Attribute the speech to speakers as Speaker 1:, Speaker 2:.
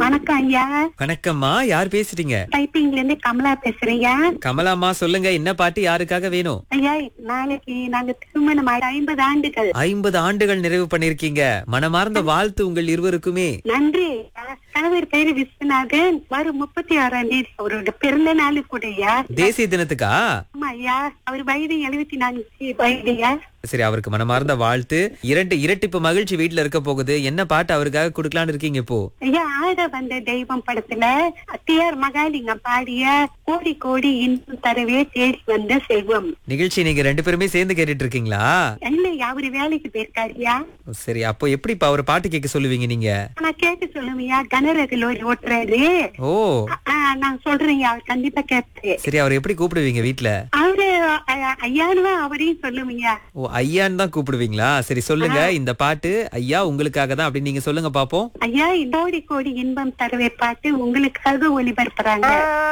Speaker 1: வணக்கம் ஐயா.
Speaker 2: வணக்கம்மா, யார் பேசுறீங்க?
Speaker 1: டைப்பிங்ல இருந்து கமலா பேசுறீங்க.
Speaker 2: கமலாம்மா, சொல்லுங்க, என்ன பாட்டு யாருக்காக வேணும்?
Speaker 1: ஐயா, நாளைக்கு நாங்க திருமணம் 50 ஆண்டுகள்.
Speaker 2: 50 ஆண்டுகள் நிறைவு பண்ணிருக்கீங்க. மனமார்ந்த வாழ்த்து உங்கள் இருவருக்குமே.
Speaker 1: நன்றி. கணவர் பேரு விஸ்வநாதன். வரும் 36ஆம் தேதி அவரோட பிறந்த நாள் கூட ஐயா.
Speaker 2: தேசிய தினத்துக்கா?
Speaker 1: ஆமா ஐயா, அவர் வயது 74 வயதுயா.
Speaker 2: சரி, அவருக்கு மனமார்ந்த வாழ்த்து. இரட்டிப்பு மகிழ்ச்சி வீட்டுல இருக்க போகுது. என்ன பாட்டு அவருக்காக குடுக்கலான்னு இருக்கீங்க இப்போ?
Speaker 1: ஐயா, ஆட வந்த தெய்வம் படத்துல டிஆர் மகாலிங்கம் பாடிய கோடி கோடி இன்பம் தரவே தேடி வந்த செல்வம்.
Speaker 2: நிகழ்ச்சி நீங்க 2 பேருமே சேர்ந்து கேட்டுட்டு இருக்கீங்களா?
Speaker 1: இல்லையா, அவரு வேலைக்கு போயிருக்காருயா.
Speaker 2: சரி, அப்போ எப்படி இப்ப அவர் பாட்டு கேட்க சொல்லுவீங்க நீங்க?
Speaker 1: நான் கேட்டு சொல்லுவியா, கனரக லோரி ஓட்டுறாரு.
Speaker 2: ஓ,
Speaker 1: நான் சொல்றேன், அவர் கண்டிப்பா கேட்டு.
Speaker 2: சரி, அவர் எப்படி கூப்பிடுவீங்க வீட்டுல?
Speaker 1: அவரு ஐயானுவா அவரையும் சொல்லுவீங்க.
Speaker 2: ஓ, ஐயான்னு தான் கூப்பிடுவீங்களா? சரி, சொல்லுங்க, இந்த பாட்டு ஐயா உங்களுக்காக தான் அப்படின்னு நீங்க சொல்லுங்க பாப்போம்.
Speaker 1: ஐயா, கோடி கோடி இன்பம் தரவே பாட்டு உங்களுக்காக ஒளிபரப்புறாங்க.